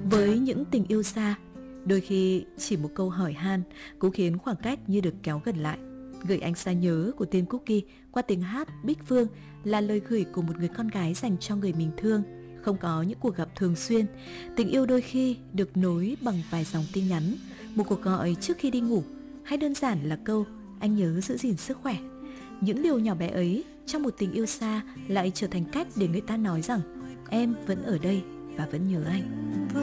Với những tình yêu xa, đôi khi chỉ một câu hỏi han cũng khiến khoảng cách như được kéo gần lại. Gửi anh xa nhớ của tên Cookie qua tiếng hát Bích Phương là lời gửi của một người con gái dành cho người mình thương. Không có những cuộc gặp thường xuyên, tình yêu đôi khi được nối bằng vài dòng tin nhắn, một cuộc gọi trước khi đi ngủ, hay đơn giản là câu anh nhớ giữ gìn sức khỏe. Những điều nhỏ bé ấy trong một tình yêu xa lại trở thành cách để người ta nói rằng em vẫn ở đây và vẫn nhớ anh.